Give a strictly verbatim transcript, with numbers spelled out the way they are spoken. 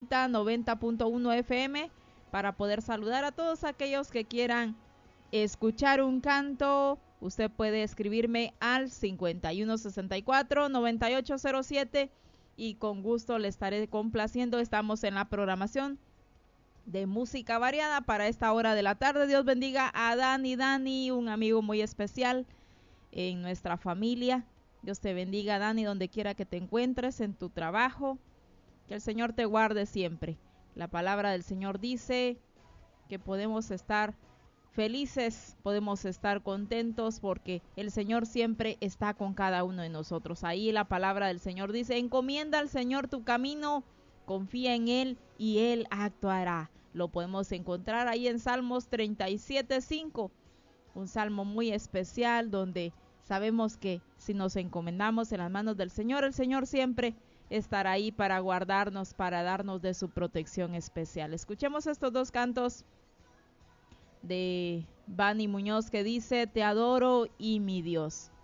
Cinta noventa punto uno F M, para poder saludar a todos aquellos que quieran escuchar un canto. Usted puede escribirme al cincuenta y uno sesenta y cuatro noventa y ocho cero siete y con gusto le estaré complaciendo. Estamos en la programación de música variada para esta hora de la tarde. Dios bendiga a Dani. Dani, un amigo muy especial en nuestra familia. Dios te bendiga, Dani, donde quiera que te encuentres, en tu trabajo. Que el Señor te guarde siempre. La palabra del Señor dice que podemos estar felices, podemos estar contentos porque el Señor siempre está con cada uno de nosotros. Ahí la palabra del Señor dice: encomienda al Señor tu camino, confía en Él y Él actuará. Lo podemos encontrar ahí en Salmos treinta y siete cinco, un salmo muy especial donde sabemos que si nos encomendamos en las manos del Señor, el Señor siempre estará ahí para guardarnos, para darnos de su protección especial. Escuchemos estos dos cantos de Bani Muñoz que dice: te adoro y mi Dios.